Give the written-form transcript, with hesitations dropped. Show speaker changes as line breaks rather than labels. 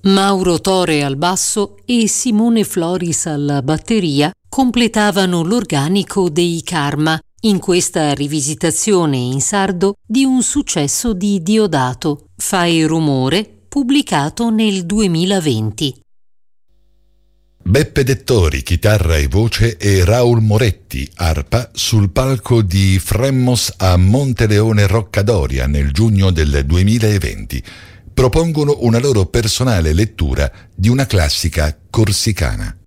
Mauro Tore al basso e Simone Floris alla batteria completavano l'organico dei Karma in questa rivisitazione in sardo di un successo di Diodato, Fai rumore, pubblicato nel 2020.
Beppe Dettori, chitarra e voce, e Raul Moretti, arpa, sul palco di Fremmos a Monteleone Roccadoria nel giugno del 2020. Propongono una loro personale lettura di una classica corsicana.